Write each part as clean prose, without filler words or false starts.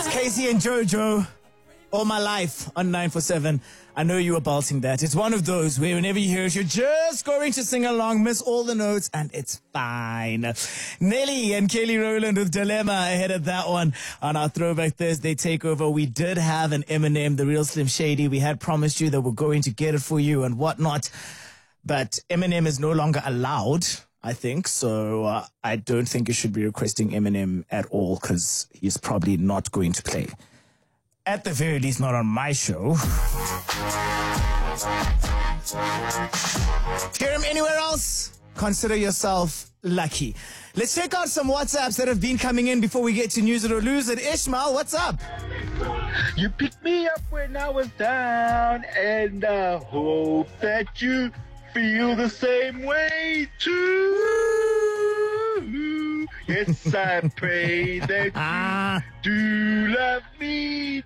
Casey and Jojo, All My Life on 947. I know you were belting that. It's one of those where whenever you hear it, you're just going to sing along, miss all the notes, and it's fine. Nelly and Kelly Rowland with Dilemma ahead of that one on our Throwback Thursday takeover. We did have an Eminem, The Real Slim Shady. We had promised you that we're going to get it for you and whatnot. But Eminem is no longer allowed, I think. So I don't think you should be requesting Eminem at all because he's probably not going to play. At the very least, not on my show. Hear him anywhere else? Consider yourself lucky. Let's check out some WhatsApps that have been coming in before we get to News It or Lose It. Ishmael, what's up? You picked me up when I was down, and I hope that you feel the same way too. Yes, I pray that you do love me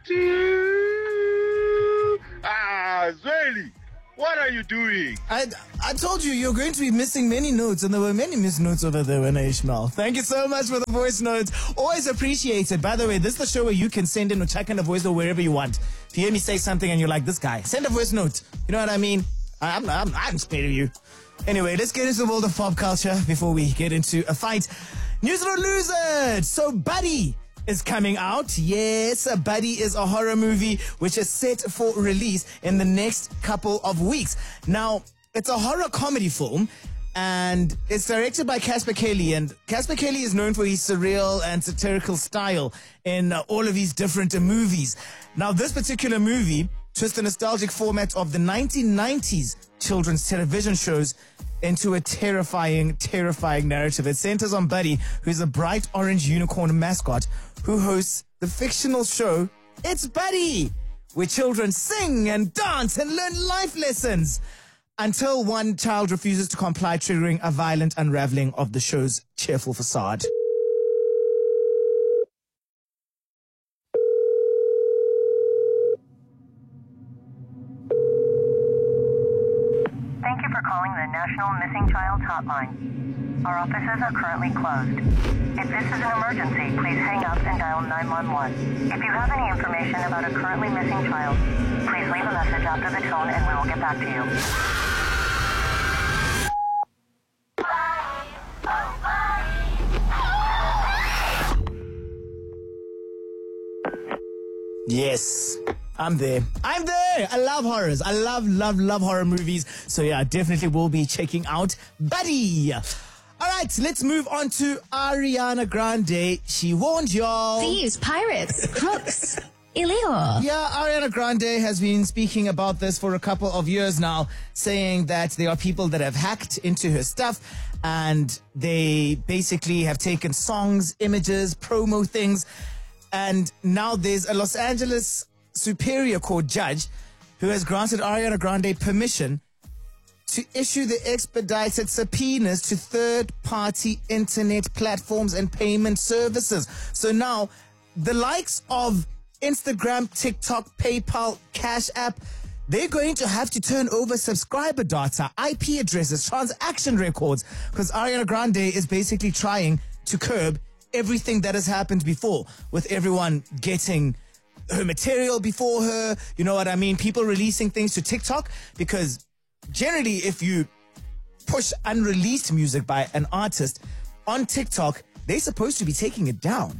too. Zweli, what are you doing? I told you you're going to be missing many notes, and there were many missed notes over there, when Ishmael. Thank you so much for the voice notes. Always appreciated. By the way, this is the show where you can send in or check in a voice note wherever you want. If you hear me say something and you're like, this guy, send a voice note. You know what I mean? I'm scared of you. Anyway, let's get into the world of pop culture before we get into a fight. News It or Lose It. So Buddy is coming out. Yes, Buddy is a horror movie which is set for release in the next couple of weeks. Now, it's a horror comedy film and it's directed by Casper Kelly, and Casper Kelly is known for his surreal and satirical style in all of his different movies. Now, this particular movie twists the nostalgic format of the 1990s children's television shows into a terrifying narrative. It centers on Buddy, who's a bright orange unicorn mascot who hosts the fictional show It's Buddy, where children sing and dance and learn life lessons until one child refuses to comply, triggering a violent unraveling of the show's cheerful facade. Thank you for calling the National Missing Child Hotline. Our offices are currently closed. If this is an emergency, please hang up and dial 911. If you have any information about a currently missing child, please leave a message after the tone and we will get back to you. Yes, I'm there. I love horrors. I love horror movies. So yeah, I definitely will be checking out Buddy. All right, let's move on to Ariana Grande. She warned y'all. Thieves, pirates, crooks, illegal. Yeah, Ariana Grande has been speaking about this for a couple of years now, saying that there are people that have hacked into her stuff and they basically have taken songs, images, promo things. And now there's a Los Angeles Superior Court judge who has granted Ariana Grande permission to issue the expedited subpoenas to third-party internet platforms and payment services. So now, the likes of Instagram, TikTok, PayPal, Cash App, they're going to have to turn over subscriber data, IP addresses, transaction records, because Ariana Grande is basically trying to curb everything that has happened before, with everyone getting her material before her, you know what I mean? People releasing things to TikTok, because generally if you push unreleased music by an artist on TikTok, they're supposed to be taking it down.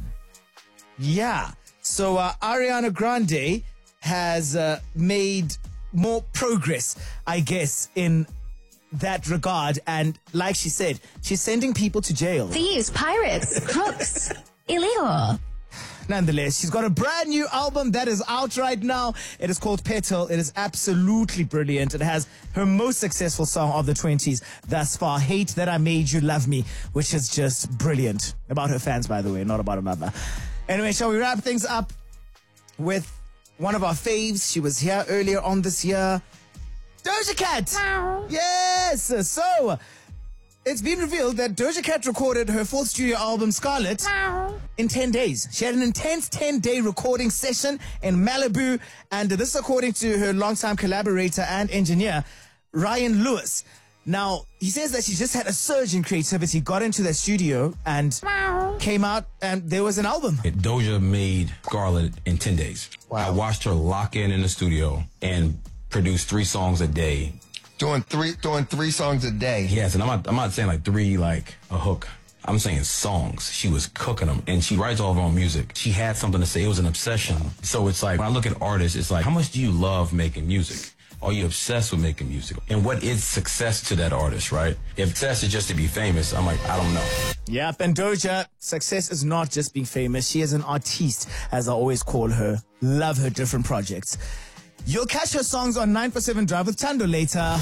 Yeah. So Ariana Grande has made more progress, I guess, in that regard, and like she said, she's sending people to jail. Thieves, pirates, crooks, illegal. Nonetheless, she's got a brand new album that is out right now. It is called Petal. It is absolutely brilliant. It has her most successful song of the 20s thus far, Hate That I Made You Love Me, which is just brilliant. About her fans, by the way, not about her mother. Anyway, shall we wrap things up with one of our faves? She was here earlier on this year. Doja Cat! Yes! So, it's been revealed that Doja Cat recorded her fourth studio album, Scarlet, in 10 days. She had an intense 10-day recording session in Malibu, and this is according to her longtime collaborator and engineer, Ryan Lewis. Now, he says that she just had a surge in creativity, got into the studio and came out and there was an album. Doja made Scarlet in 10 days. Wow. I watched her lock in the studio and produce 3 songs a day. Doing three songs a day. Yes, and I'm not saying like 3 like a hook. I'm saying songs. She was cooking them, and she writes all of her own music. She had something to say. It was an obsession. So it's like, when I look at artists, it's like, how much do you love making music? Are you obsessed with making music? And what is success to that artist, right? If success is just to be famous, I'm like, I don't know. Yep, and Doja, success is not just being famous. She is an artiste, as I always call her. Love her different projects. You'll catch her songs on 947 Drive with Tando later.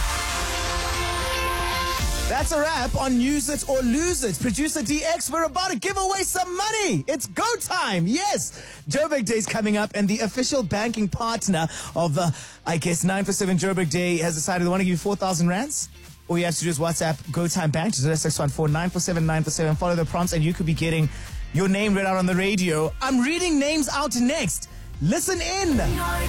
That's a wrap on Use It or Lose It. Producer DX, we're about to give away some money. It's go time. Yes. Joburg Day is coming up, and the official banking partner of, 947 Joburg Day has decided they want to give you 4,000 rands. All you have to do is WhatsApp Go Time Bank to 0614 947 947. Follow the prompts, and you could be getting your name read out on the radio. I'm reading names out next. Listen in.